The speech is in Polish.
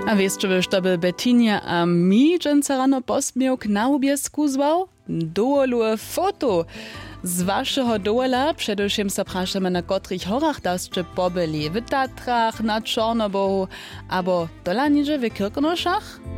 A wiesz, czy wiesz, to by Bettinia a mi dżęca rano postmiał k naubjesku zwał? Dołoluje foto z waszego dola, przedewším se prašamy, na kotrych horach daście pobyli, w Tatrach, na Czornobohu, abo dola niže w Kirkonoszach?